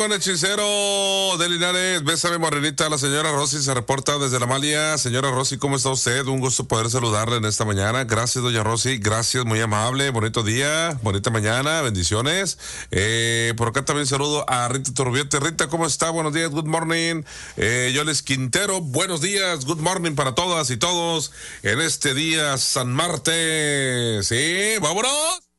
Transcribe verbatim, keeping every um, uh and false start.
Con hechicero de Linares, bésame morenita, la señora Rosy se reporta desde la Malia. Señora Rosy, ¿cómo está usted? Un gusto poder saludarle en esta mañana. Gracias, doña Rosy, gracias, muy amable, bonito día, bonita mañana, bendiciones. Eh, por acá también saludo a Rita Turbiete. Rita, ¿cómo está? Buenos días, good morning. Eh, Yoles Quintero, buenos días, good morning para todas y todos en este día San Martes. Sí, vámonos.